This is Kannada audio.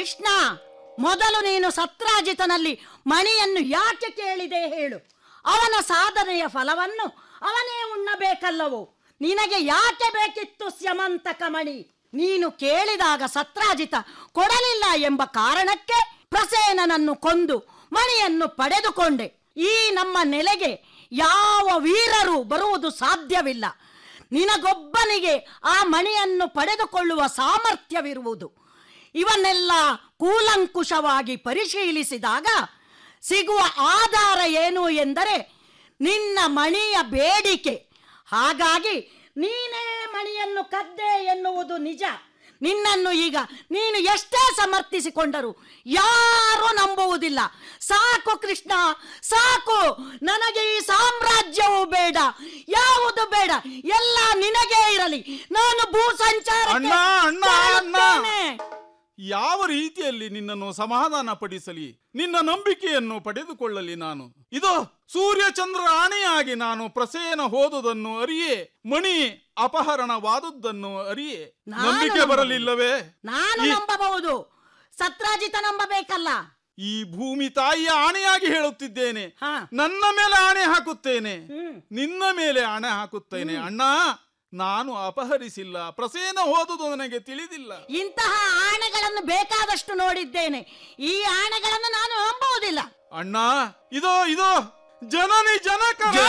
ಕೃಷ್ಣ, ಮೊದಲು ನೀನು ಸತ್ರಾಜಿತನಲ್ಲಿ ಮಣಿಯನ್ನು ಯಾಕೆ ಕೇಳಿದೆ ಹೇಳು. ಅವನ ಸಾಧನೆಯ ಫಲವನ್ನು ಅವನೇ ಉಣ್ಣಬೇಕಲ್ಲವೋ? ನಿನಗೆ ಯಾಕೆ ಬೇಕಿತ್ತು ಸ್ಯಮಂತಕ ಮಣಿ? ನೀನು ಕೇಳಿದಾಗ ಸತ್ರಾಜಿತ ಕೊಡಲಿಲ್ಲ ಎಂಬ ಕಾರಣಕ್ಕೆ ಪ್ರಸೇನನನ್ನು ಕೊಂದು ಮಣಿಯನ್ನು ಪಡೆದುಕೊಂಡೆ. ಈ ನಮ್ಮ ನೆಲೆಗೆ ಯಾವ ವೀರರು ಬರುವುದು ಸಾಧ್ಯವಿಲ್ಲ. ನಿನಗೊಬ್ಬನಿಗೆ ಆ ಮಣಿಯನ್ನು ಪಡೆದುಕೊಳ್ಳುವ ಸಾಮರ್ಥ್ಯವಿರುವುದು. ಇವನ್ನೆಲ್ಲ ಕೂಲಂಕುಷವಾಗಿ ಪರಿಶೀಲಿಸಿದಾಗ ಸಿಗುವ ಆಧಾರ ಏನು ಎಂದರೆ ನಿನ್ನ ಮಣಿಯ ಬೇಡಿಕೆ. ಹಾಗಾಗಿ ನೀನೇ ಮಣಿಯನ್ನು ಕದ್ದೆ ಎನ್ನುವುದು ನಿಜ. ನಿನ್ನನ್ನು ಈಗ ನೀನು ಎಷ್ಟೇ ಸಮರ್ಥಿಸಿಕೊಂಡರೂ ಯಾರೂ ನಂಬುವುದಿಲ್ಲ. ಸಾಕು ಕೃಷ್ಣ, ಸಾಕು. ನನಗೆ ಈ ಸಾಮ್ರಾಜ್ಯವು ಬೇಡ, ಯಾವುದು ಬೇಡ, ಎಲ್ಲ ನಿನಗೇ ಇರಲಿ. ನಾನು ಭೂ ಸಂಚಾರ. ಯಾವ ರೀತಿಯಲ್ಲಿ ನಿನ್ನನ್ನು ಸಮಾಧಾನ ಪಡಿಸಲಿ, ನಿನ್ನ ನಂಬಿಕೆಯನ್ನು ಪಡೆದುಕೊಳ್ಳಲಿ ನಾನು? ಇದೋ ಸೂರ್ಯಚಂದ್ರ ಆಣೆಯಾಗಿ ನಾನು ಪ್ರಸೇನ ಹೋದುದನ್ನು ಅರಿಯೇ, ಮಣಿ ಅಪಹರಣವಾದುದನ್ನು ಅರಿಯೇ ನಂಬಿಕೆ ಬರಲಿಲ್ಲವೇ? ನಾನು ನಂಬಬಹುದು, ಸತ್ರಾಜಿತ ನಂಬಬೇಕಲ್ಲ. ಈ ಭೂಮಿ ತಾಯಿಯ ಆಣೆಯಾಗಿ ಹೇಳುತ್ತಿದ್ದೇನೆ. ನನ್ನ ಮೇಲೆ ಆಣೆ ಹಾಕುತ್ತೇನೆ, ನಿನ್ನ ಮೇಲೆ ಆಣೆ ಹಾಕುತ್ತೇನೆ. ಅಣ್ಣ, ನಾನು ಅಪಹರಿಸಿಲ್ಲ, ಪ್ರಸೇನ ಹೋದುದು ನನಗೆ ತಿಳಿದಿಲ್ಲ. ಇಂತಹ ಆಣೆಗಳನ್ನು ಬೇಕಾದಷ್ಟು ನೋಡಿದ್ದೇನೆ. ಈ ಆಣೆಗಳನ್ನು ನಾನು ನಂಬುವುದಿಲ್ಲ. ಅಣ್ಣ, ಇದೋ ಜನನಿ ಜನಕ